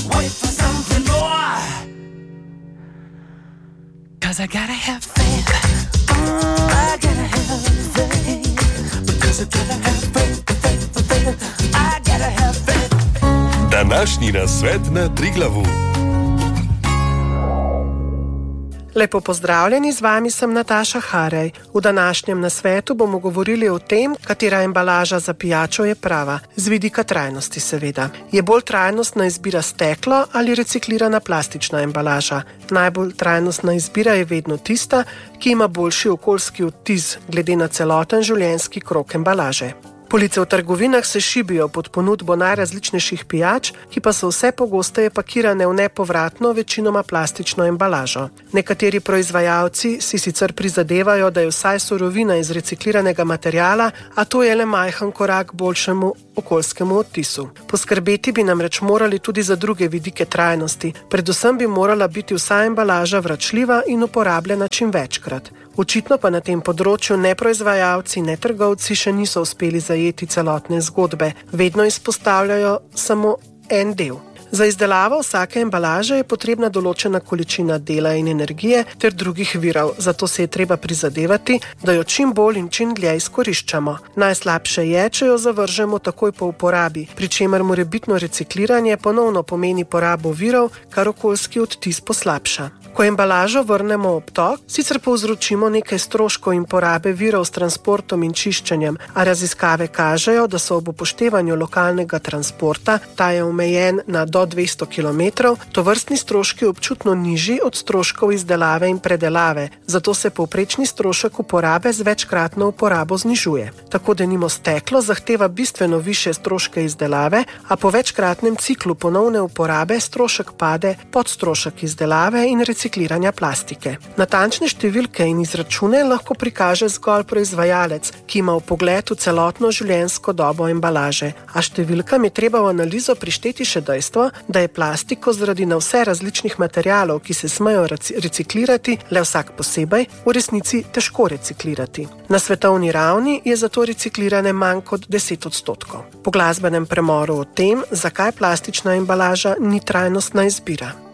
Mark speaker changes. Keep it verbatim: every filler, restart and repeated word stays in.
Speaker 1: wait for something more. Cause I gotta have faith. Mm, I gotta have faith. Because I gotta have faith, faith, faith. I gotta have faith.
Speaker 2: Današnji nasvet na Triglavu.
Speaker 3: Lepo pozdravljeni, z vami sem Nataša Harej. V današnjem nasvetu bomo govorili o tem, katera embalaža za pijačo je prava, z vidika trajnosti seveda. Je bolj trajnostna izbira steklo ali reciklirana plastična embalaža? Najbolj trajnostna izbira je vedno tista, ki ima boljši okoljski odtis glede na celoten življenjski krog embalaže. Police v trgovinah se šibijo pod ponudbo najrazličnejših pijač, ki pa so vse pogosteje pakirane v nepovratno, večinoma plastično embalažo. Nekateri proizvajalci si sicer prizadevajo, da je vsaj surovina iz recikliranega materiala, a to je le majhen korak boljšemu okoljskemu odtisu. Poskrbeti bi namreč morali tudi za druge vidike trajnosti. Predvsem bi morala biti vsa embalaža vračljiva in uporabljena čim večkrat. Očitno pa na tem področju ne proizvajalci, ne trgovci še niso uspeli zajeti celotne zgodbe. Vedno izpostavljajo samo en del. Za izdelavo vsake embalaže je potrebna določena količina dela in energije ter drugih virov, zato se je treba prizadevati, da jo čim bolj in čim dlje izkoriščamo. Najslabše je, če jo zavržemo takoj po uporabi, pri čemer morebitno recikliranje ponovno pomeni porabo virov, kar okoljski odtis poslabša. Ko embalažo vrnemo v obtok, sicer povzročimo nekaj stroškov in porabe virov s transportom in čiščenjem, a raziskave kažejo, da so ob upoštevanju lokalnega transporta, ta je omejen na do dvesto kilometrov, tovrstni stroški občutno nižji od stroškov izdelave in predelave, zato se povprečni strošek uporabe z večkratno uporabo znižuje. Tako denimo steklo zahteva bistveno višje stroške izdelave, a po večkratnem ciklu ponovne uporabe strošek pade pod strošek izdelave in recikliranja plastike. Natančne številke in izračune lahko prikaže zgolj proizvajalec, ki ima v pogledu celotno življenjsko dobo embalaže, a številkam je treba v analizo prišteti še dejstvo, da je plastiko zaradi na vse različnih materialov, ki se smejo reciklirati, le vsak posebej, v resnici težko reciklirati. Na svetovni ravni je zato reciklirane manj kot deset odstotkov. Po glasbenem premoru o tem, zakaj plastična embalaža ni trajnostna izbira.